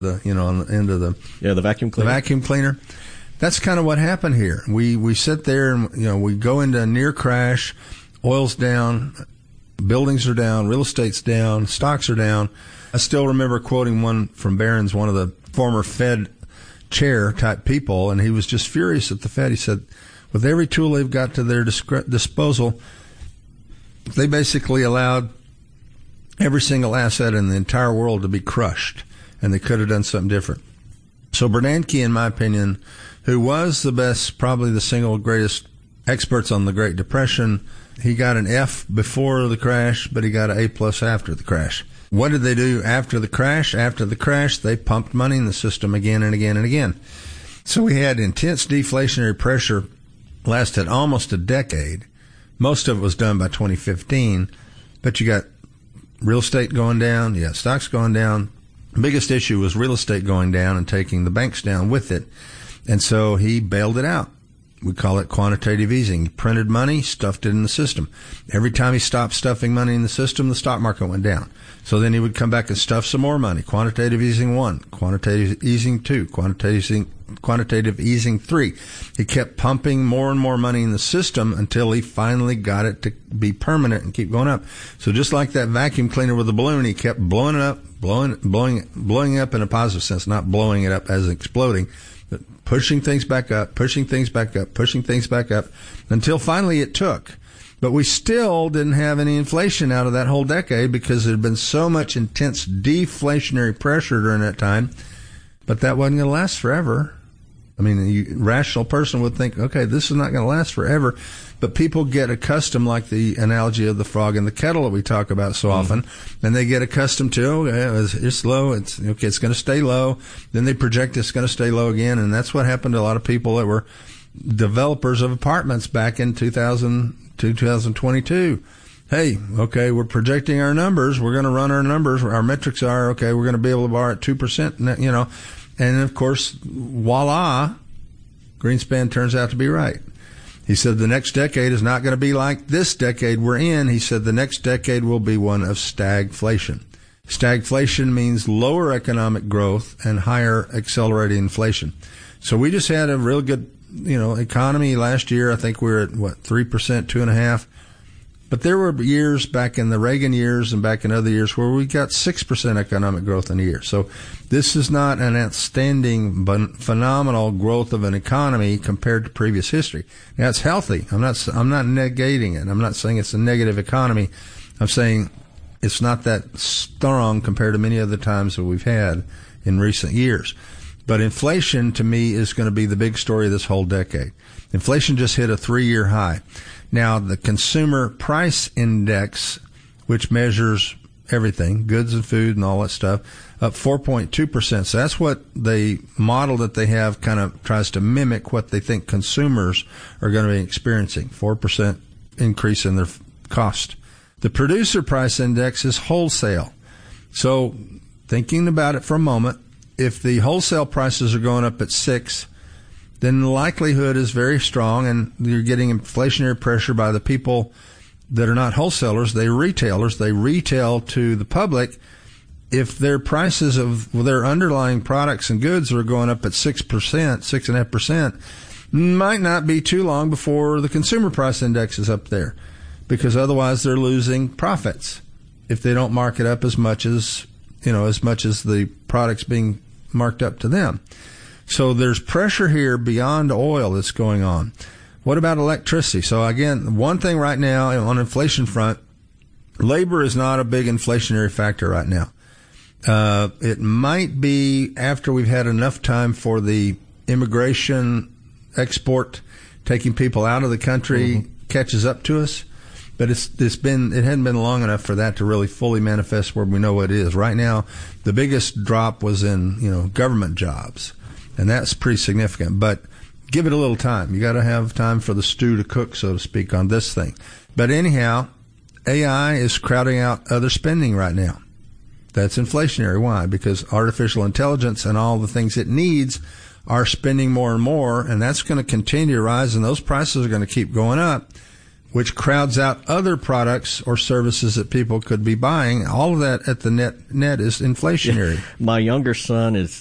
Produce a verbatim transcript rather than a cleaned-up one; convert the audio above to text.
the, you know, on the end of the, yeah, the vacuum cleaner. The vacuum cleaner. That's kind of what happened here. We, we sit there and, you know, we go into a near crash, oil's down, buildings are down, real estate's down, stocks are down. I still remember quoting one from Barron's, one of the former Fed chair type people, and he was just furious at the Fed. He said, with every tool they've got to their disc- disposal, they basically allowed every single asset in the entire world to be crushed, and they could have done something different. So Bernanke, in my opinion, who was the best, probably the single greatest experts on the Great Depression, he got an F before the crash, but he got an A plus after the crash. What did they do after the crash? After the crash, they pumped money in the system again and again and again. So we had intense deflationary pressure, lasted almost a decade. Most of it was done by twenty fifteen, but you got real estate going down, you got stocks going down. The biggest issue was real estate going down and taking the banks down with it. And so he bailed it out. We call it quantitative easing. He printed money, stuffed it in the system. Every time he stopped stuffing money in the system, the stock market went down. So then he would come back and stuff some more money. Quantitative easing one, quantitative easing two, quantitative easing, quantitative easing three. He kept pumping more and more money in the system until he finally got it to be permanent and keep going up. So just like that vacuum cleaner with the balloon, he kept blowing it up, blowing, blowing, blowing it up in a positive sense, not blowing it up as exploding, but pushing things back up, pushing things back up, pushing things back up until finally it took. But we still didn't have any inflation out of that whole decade because there had been so much intense deflationary pressure during that time. But that wasn't going to last forever. I mean, a rational person would think, okay, this is not going to last forever. But people get accustomed, like the analogy of the frog in the kettle that we talk about so often, mm-hmm. and they get accustomed to, oh, yeah, it's, it's low, it's okay, it's going to stay low. Then they project it's going to stay low again, and that's what happened to a lot of people that were developers of apartments back in two thousand, two thousand twenty-two. Hey, okay, we're projecting our numbers, we're going to run our numbers, our metrics are, okay, we're going to be able to borrow at two percent, you know, and of course, voila, Greenspan turns out to be right. He said the next decade is not going to be like this decade we're in. He said the next decade will be one of stagflation. Stagflation means lower economic growth and higher accelerating inflation. So we just had a real good, you know, economy last year. I think we were at, what, three percent, two and a half. But there were years back in the Reagan years and back in other years where we got six percent economic growth in a year. So this is not an outstanding, but phenomenal growth of an economy compared to previous history. Now, it's healthy. I'm not, I'm not negating it. I'm not saying it's a negative economy. I'm saying it's not that strong compared to many other times that we've had in recent years. But inflation, to me, is going to be the big story of this whole decade. Inflation just hit a three-year high. Now, the Consumer Price Index, which measures everything, goods and food and all that stuff, up four point two percent. So that's what the model that they have kind of tries to mimic what they think consumers are going to be experiencing, four percent increase in their cost. The Producer Price Index is wholesale. So thinking about it for a moment, if the wholesale prices are going up at six, then the likelihood is very strong, and you're getting inflationary pressure by the people that are not wholesalers, they're retailers. They retail to the public. If their prices of their underlying products and goods are going up at six percent, six point five percent, might not be too long before the Consumer Price Index is up there, because otherwise they're losing profits if they don't mark it up as much as, you know, as much as the product's being marked up to them. So there's pressure here beyond oil that's going on. What about electricity? So again, one thing right now on inflation front, labor is not a big inflationary factor right now. Uh, it might be after we've had enough time for the immigration export, taking people out of the country, mm-hmm. catches up to us. But it's, it's been, it hadn't been long enough for that to really fully manifest where we know what it is. Right now, the biggest drop was in, you know, government jobs. And that's pretty significant. But give it a little time. You got to have time for the stew to cook, so to speak, on this thing. But anyhow, A I is crowding out other spending right now. That's inflationary. Why? Because artificial intelligence and all the things it needs are spending more and more, and that's going to continue to rise, and those prices are going to keep going up. which crowds out other products or services that people could be buying. All of that at the net net is inflationary. My younger son is